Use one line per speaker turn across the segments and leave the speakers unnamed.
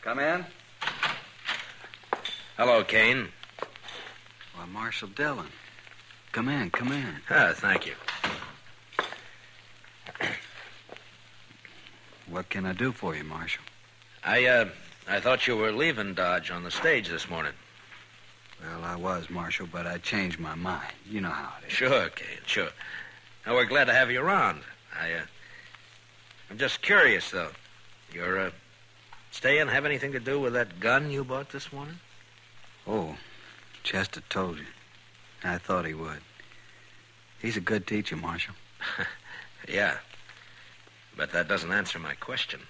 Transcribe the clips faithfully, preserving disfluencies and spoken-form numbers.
Come in.
Hello, Kane.
Why, Marshal Dillon. Come in, come in.
Ah, thank you.
What can I do for you, Marshal?
I, uh, I thought you were leaving Dodge on the stage this morning.
Well, I was, Marshal, but I changed my mind. You know how it is.
Sure, Kane, sure. Now, we're glad to have you around. I, uh, I'm just curious, though. Your, uh, staying have anything to do with that gun you bought this morning?
Oh, Chester told you. I thought he would. He's a good teacher, Marshal.
Yeah. But that doesn't answer my question.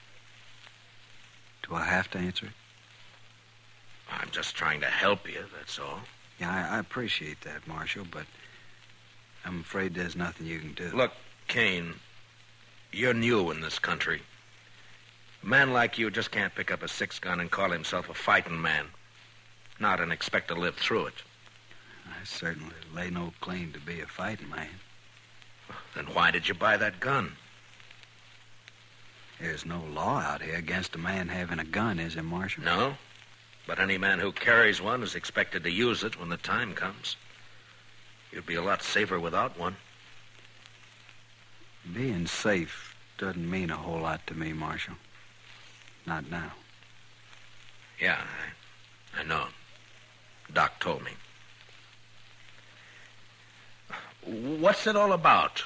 Do I have to answer it?
I'm just trying to help you, that's all.
Yeah, I, I appreciate that, Marshal, but I'm afraid there's nothing you can do.
Look, Kane, you're new in this country. A man like you just can't pick up a six-gun and call himself a fighting man. Not and expect to live through it.
I certainly lay no claim to be a fighting man.
Then why did you buy that gun?
There's no law out here against a man having a gun, is there, Marshal?
No, but any man who carries one is expected to use it when the time comes. You'd be a lot safer without one.
Being safe doesn't mean a whole lot to me, Marshal. Not now.
Yeah, I, I know. Doc told me. What's it all about?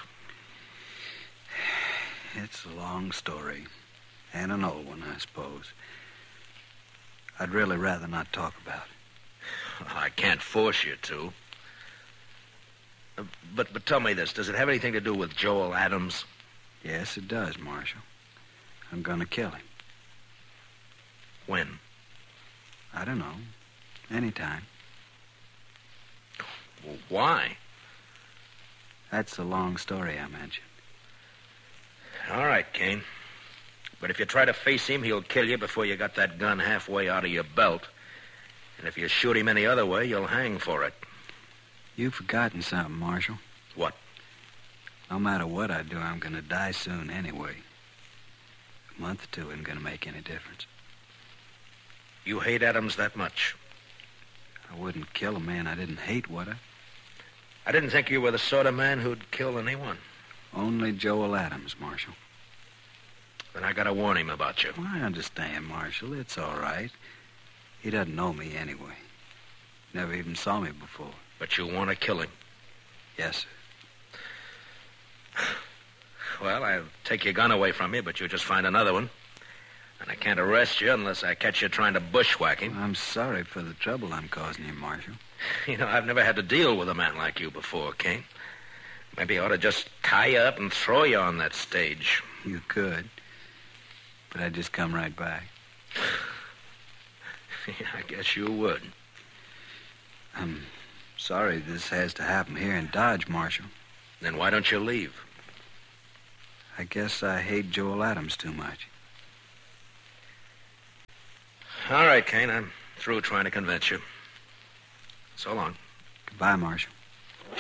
It's a long story, and an old one, I suppose. I'd really rather not talk about it.
I can't force you to. But but tell me this, does it have anything to do with Joel Adams?
Yes, it does, Marshal. I'm going to kill him.
When?
I don't know. Anytime.
Well, why?
That's the long story I mentioned.
All right, Kane. But if you try to face him, he'll kill you before you got that gun halfway out of your belt. And if you shoot him any other way, you'll hang for it.
You've forgotten something, Marshal.
What?
No matter what I do, I'm going to die soon anyway. A month or two isn't going to make any difference.
You hate Adams that much?
I wouldn't kill a man I didn't hate, would I?
I didn't think you were the sort of man who'd kill anyone.
Only Joel Adams, Marshal.
Then I gotta warn him about you.
Well, I understand, Marshal. It's all right. He doesn't know me anyway. Never even saw me before.
But you want to kill him?
Yes, sir.
Well, I'll take your gun away from you, but you'll just find another one. And I can't arrest you unless I catch you trying to bushwhack him.
I'm sorry for the trouble I'm causing you, Marshal.
You know, I've never had to deal with a man like you before, Kane. Maybe I ought to just tie you up and throw you on that stage.
You could. But I'd just come right back.
Yeah, I guess you would.
I'm sorry this has to happen here in Dodge, Marshal.
Then why don't you leave?
I guess I hate Joel Adams too much.
All right, Kane, I'm through trying to convince you. So long.
Goodbye, Marshal.